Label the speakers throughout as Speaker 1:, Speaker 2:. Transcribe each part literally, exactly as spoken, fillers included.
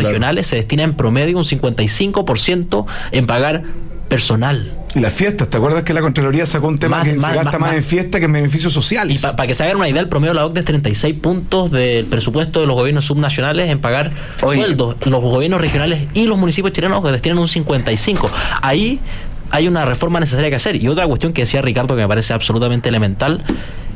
Speaker 1: regionales se destina en promedio un cincuenta y cinco por ciento en pagar personal.
Speaker 2: Y las fiestas, ¿te acuerdas que la Contraloría sacó un tema más, que más, se gasta más, más en fiestas que en beneficios sociales?
Speaker 1: Y para pa que se hagan una idea, el promedio de la O C D E es treinta y seis puntos del presupuesto de los gobiernos subnacionales en pagar Oye. sueldos. Los gobiernos regionales y los municipios chilenos destinan un cincuenta y cinco por ciento. Ahí hay una reforma necesaria que hacer. Y otra cuestión que decía Ricardo que me parece absolutamente elemental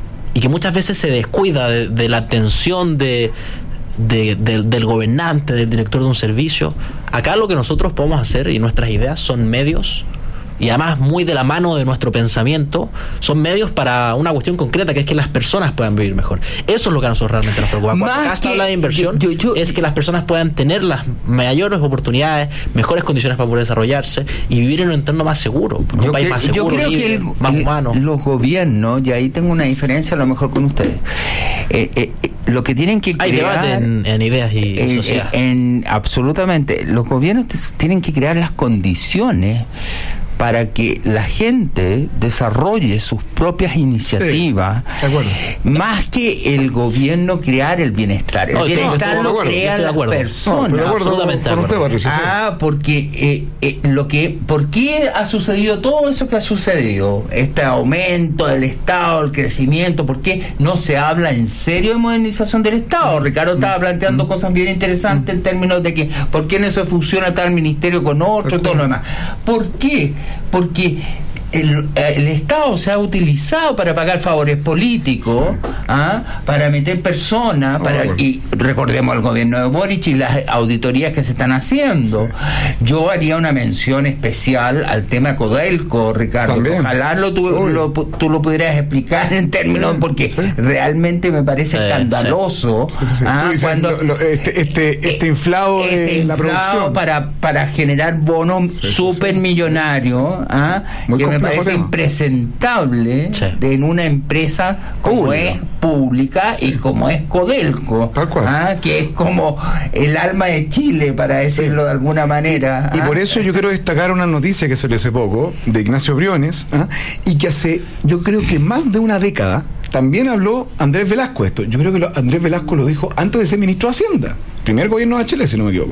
Speaker 1: y que muchas veces se descuida de, de la atención de... De, de, del gobernante, del director de un servicio. Acá lo que nosotros podemos hacer y nuestras ideas son medios, y además muy de la mano de nuestro pensamiento, son medios para una cuestión concreta, que es que las personas puedan vivir mejor. Eso es lo que a nosotros realmente nos preocupa. Cuando acá se habla de inversión, yo, yo, yo, es que las personas puedan tener las mayores oportunidades, mejores condiciones para poder desarrollarse y vivir en un entorno más seguro, un
Speaker 3: yo
Speaker 1: país
Speaker 3: que,
Speaker 1: más seguro,
Speaker 3: yo creo
Speaker 1: libre,
Speaker 3: que el,
Speaker 1: más
Speaker 3: el,
Speaker 1: humano.
Speaker 3: Los gobiernos, y ahí tengo una diferencia a lo mejor con ustedes, eh, eh, lo que tienen que
Speaker 1: hay
Speaker 3: crear...
Speaker 1: Hay debate en, en ideas y
Speaker 3: eh,
Speaker 1: sociedad.
Speaker 3: En, absolutamente. Los gobiernos tienen que crear las condiciones para que la gente desarrolle sus propias iniciativas, sí, de acuerdo. Más que el gobierno crear el bienestar. El
Speaker 1: no,
Speaker 3: bienestar
Speaker 1: no,
Speaker 3: lo
Speaker 1: no,
Speaker 3: crean las personas.
Speaker 2: No, de acuerdo, absolutamente
Speaker 3: con usted, Patricio, sí. Ah, porque eh, eh, lo que, ¿por qué ha sucedido todo eso que ha sucedido? Este aumento del Estado, el crecimiento, ¿por qué no se habla en serio de modernización del Estado? Ricardo estaba planteando mm. cosas bien interesantes mm. en términos de que ¿por qué no se fusiona tal ministerio con otro y todo lo demás? ¿Por qué? Porque el, el Estado se ha utilizado para pagar favores políticos, sí. ¿ah? Para meter personas, para, oh, y recordemos el gobierno de Boric y las auditorías que se están haciendo. Sí. Yo haría una mención especial al tema Codelco, Ricardo. También. Ojalá lo, tú, lo, tú lo pudieras explicar en términos, porque sí. realmente me parece sí, escandaloso.
Speaker 2: Sí. Sí, sí, sí.
Speaker 3: ¿Ah? Cuando,
Speaker 2: lo, lo, este, este, este inflado
Speaker 3: este
Speaker 2: de
Speaker 3: inflado
Speaker 2: la producción
Speaker 3: para, para generar bonos sí, súper sí, millonarios, sí. ¿ah? que me parece tema. impresentable sí. de, en una empresa como Pública. es pública sí. y como es Codelco, ¿ah? que es como el alma de Chile, para decirlo sí. de alguna manera.
Speaker 2: Y, ¿ah? y por eso yo quiero destacar una noticia que salió hace poco de Ignacio Briones, ¿ah? y que hace, yo creo que más de una década también habló Andrés Velasco esto. Yo creo que lo, Andrés Velasco lo dijo antes de ser ministro de Hacienda, primer gobierno de Chile, si no me equivoco.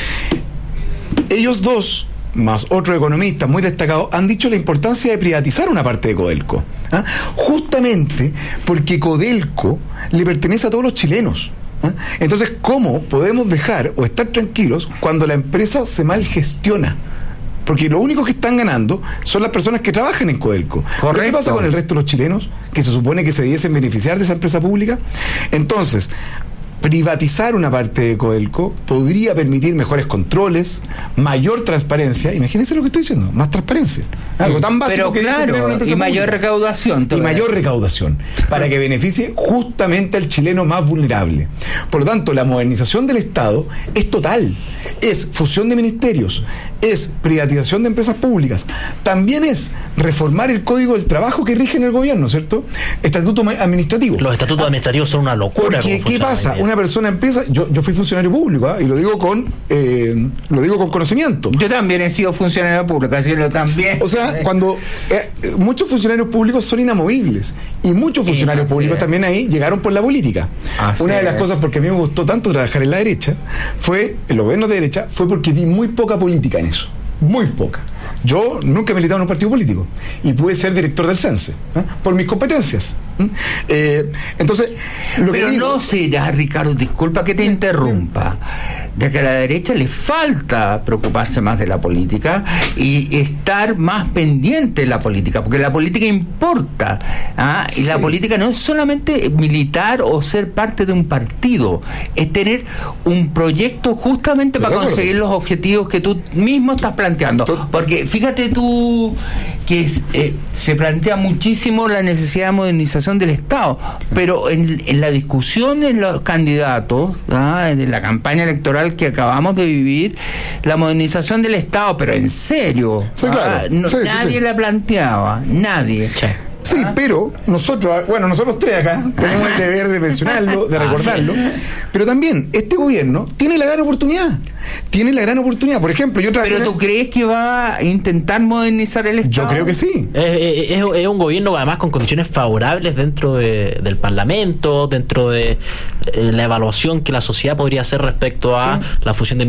Speaker 2: Ellos dos, más otro economista muy destacado, han dicho la importancia de privatizar una parte de Codelco, ¿ah? justamente porque Codelco le pertenece a todos los chilenos. ¿ah? Entonces, ¿cómo podemos dejar o estar tranquilos cuando la empresa se mal gestiona? Porque lo único que están ganando son las personas que trabajan en Codelco. Correcto. ¿Qué pasa con el resto de los chilenos que se supone que se debiesen beneficiar de esa empresa pública? Entonces, privatizar una parte de Codelco podría permitir mejores controles, mayor transparencia. Imagínense lo que estoy diciendo, más transparencia. Algo tan básico.
Speaker 3: Pero
Speaker 2: que
Speaker 3: claro, y mayor pública. recaudación.
Speaker 2: Y mayor recaudación, para que beneficie justamente al chileno más vulnerable. Por lo tanto, la modernización del Estado es total. Es fusión de ministerios, es privatización de empresas públicas, también es reformar el Código del Trabajo que rige en el gobierno, ¿cierto? Estatuto administrativo.
Speaker 1: Los estatutos ah, administrativos son una locura.
Speaker 2: Porque, ¿qué pasa? Una persona empieza, yo, yo fui funcionario público, ¿eh? y lo digo con eh, lo digo con conocimiento.
Speaker 3: Yo también he sido funcionario público, así que también.
Speaker 2: O sea, cuando eh, muchos funcionarios públicos son inamovibles, y muchos funcionarios sí, públicos también ahí llegaron por la política. Así Una de las es. cosas porque a mí me gustó tanto trabajar en la derecha, fue, en los gobiernos de derecha, fue porque vi muy poca política en eso. Muy poca. Yo nunca he militado en un partido político y pude ser director del CENSE, ¿eh? por mis competencias. Eh, entonces, lo
Speaker 3: pero
Speaker 2: que digo,
Speaker 3: no será, Ricardo, disculpa que te interrumpa, de que a la derecha le falta preocuparse más de la política y estar más pendiente de la política, porque la política importa, ¿ah? y sí. la política no es solamente militar o ser parte de un partido, es tener un proyecto justamente para conseguir los objetivos que tú mismo estás planteando, porque fíjate tú que eh, se plantea muchísimo la necesidad de modernización del Estado, sí. pero en, en la discusión de los candidatos, ¿ah? de la campaña electoral que acabamos de vivir, la modernización del Estado, pero en serio,
Speaker 2: sí, claro.
Speaker 3: ¿ah? no,
Speaker 2: sí,
Speaker 3: nadie
Speaker 2: sí, sí.
Speaker 3: la planteaba, nadie.
Speaker 2: Sí. Sí, ¿Ah? pero nosotros, bueno, nosotros tres acá tenemos el deber de mencionarlo, de recordarlo, pero también este gobierno tiene la gran oportunidad, tiene la gran oportunidad. Por ejemplo, yo
Speaker 3: ¿Pero tú crees que va a intentar modernizar el Estado?
Speaker 2: Yo creo que sí.
Speaker 1: Es, es, es un gobierno además con condiciones favorables dentro de, del Parlamento, dentro de eh, la evaluación que la sociedad podría hacer respecto a sí. la fusión de